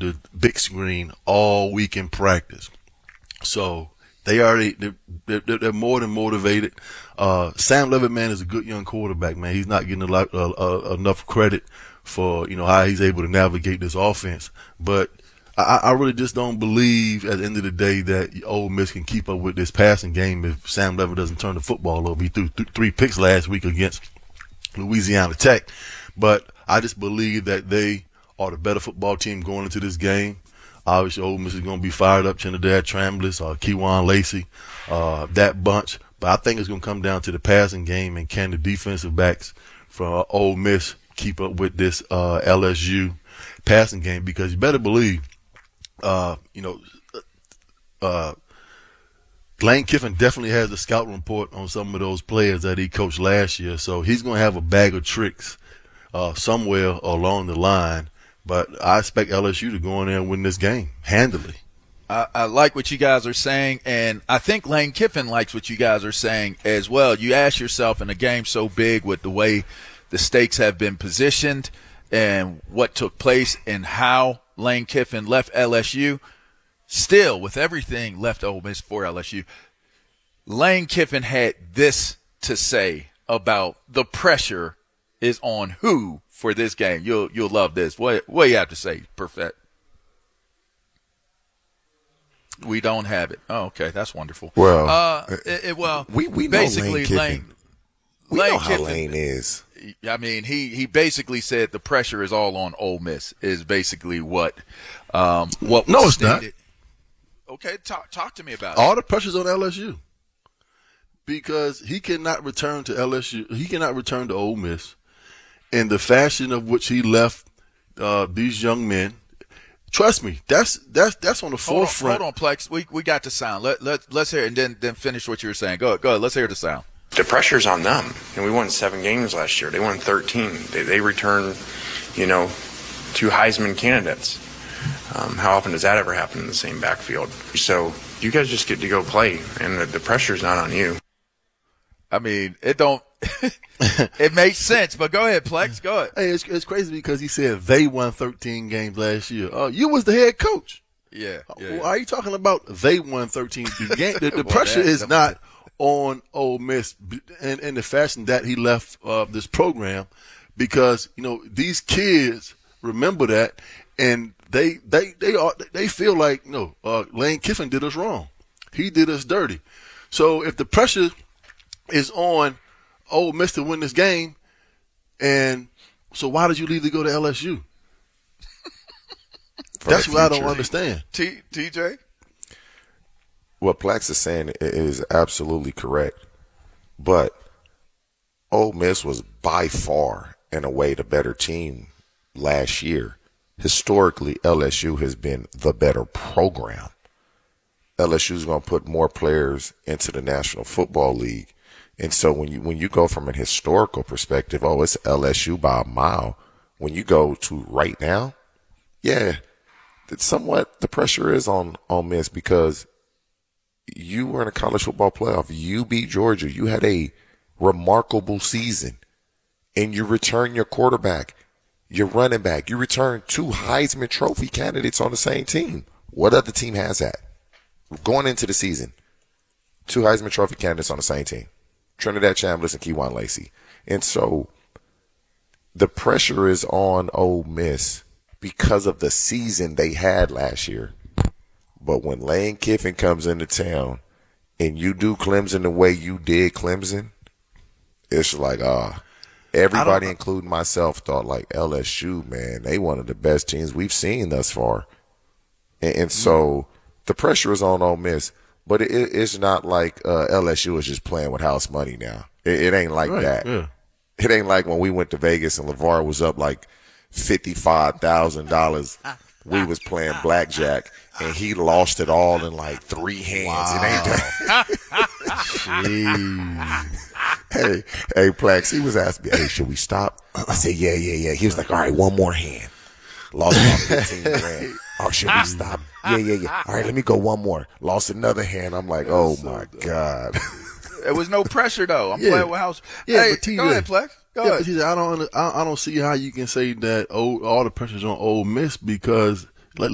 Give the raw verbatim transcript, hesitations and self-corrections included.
the big screen all week in practice. So they already they're, they're, they're more than motivated. Uh, Sam Levitt, man, is a good young quarterback, man. He's not getting a lot, uh, uh, enough credit for, you know, how he's able to navigate this offense. But I, I really just don't believe at the end of the day that Ole Miss can keep up with this passing game if Sam Levitt doesn't turn the football over. He threw th- three picks last week against Louisiana Tech. But I just believe that they are the better football team going into this game. Obviously, Ole Miss is going to be fired up. Trinidad Trambless, uh, Kewan Lacey, uh, that bunch. But I think it's going to come down to the passing game and can the defensive backs from uh, Ole Miss keep up with this uh, L S U passing game, because you better believe, uh, you know, uh, Lane Kiffin definitely has a scout report on some of those players that he coached last year, so he's going to have a bag of tricks uh, somewhere along the line. But I expect L S U to go in there and win this game handily. I, I like what you guys are saying, and I think Lane Kiffin likes what you guys are saying as well. You ask yourself, in a game so big with the way the stakes have been positioned and what took place and how Lane Kiffin left L S U, still with everything left Ole Miss for L S U, Lane Kiffin had this to say about the pressure is on who for this game. You'll you'll love this. What what do you have to say, Perfect? We don't have it. Oh, okay, that's wonderful. Well, uh, it, it, well, we we know basically Lane Lane. We Lane know how Kiffin, Lane is. I mean, he, he basically said the pressure is all on Ole Miss. Is basically what um what was no, it's stated. not. Okay, talk talk to me about all it. the pressure's on L S U, because he cannot return to L S U. He cannot return to Ole Miss in the fashion of which he left uh, these young men. Trust me, that's that's that's on the hold forefront. On, hold on, Plex. We we got the sound. Let let let's hear it and then then finish what you were saying. Go ahead, go ahead. Let's hear the sound. The pressure's on them, and we won seven games last year. They won thirteen. They they returned, you know, two Heisman candidates. Um, how often does that ever happen in the same backfield? So you guys just get to go play, and the, the pressure's not on you. I mean, it don't. It makes sense, but go ahead, Plex. Go ahead. Hey, it's, it's crazy because he said they won thirteen games last year. Uh, you was the head coach. Yeah. yeah, Why yeah. are you talking about they won thirteen? The, game, the, the Well, pressure that- is that- not on Ole Miss in, in the fashion that he left uh, this program, because, you know, these kids remember that, and they they they are they feel like, you know, uh, Lane Kiffin did us wrong. He did us dirty. So if the pressure is on Ole Miss to win this game, and so why did you leave to go to L S U? That's what I don't understand. T TJ. What Plex is saying is absolutely correct, but Ole Miss was by far, in a way, the better team last year. Historically, L S U has been the better program. L S U is going to put more players into the National Football League, and so when you when you go from an historical perspective, oh, it's L S U by a mile. When you go to right now, yeah, it's somewhat the pressure is on Ole Miss, because you were in a college football playoff. You beat Georgia. You had a remarkable season, and you return your quarterback, your running back. You return two Heisman Trophy candidates on the same team. What other team has that? Going into the season, two Heisman Trophy candidates on the same team, Trinidad Chambliss and Kewan Lacey. And so the pressure is on Ole Miss because of the season they had last year. But when Lane Kiffin comes into town and you do Clemson the way you did Clemson, it's like, ah, uh, everybody, including myself, thought like L S U, man, they one of the best teams we've seen thus far. And, and so the pressure is on Ole Miss, but it, it's not like uh, L S U is just playing with house money now. It, it ain't like Right, that. yeah. It ain't like when we went to Vegas and LeVar was up like fifty-five thousand dollars. We was playing blackjack, and he lost it all in like three hands. Wow. It ain't that. Jeez. Hey, hey, Plex, he was asking me, hey, should we stop? I said, yeah, yeah, yeah. He was like, all right, one more hand. Lost about fifteen grand. Oh, should we stop? Yeah, yeah, yeah. All right, let me go one more. Lost another hand. I'm like, oh, my God. There was no pressure though. I'm Yeah. playing with house. Yeah, hey, but T J, go ahead, Plex. Go yeah, ahead. but T J, I don't, under- I, I don't see how you can say that old, all the pressure's on Ole Miss, because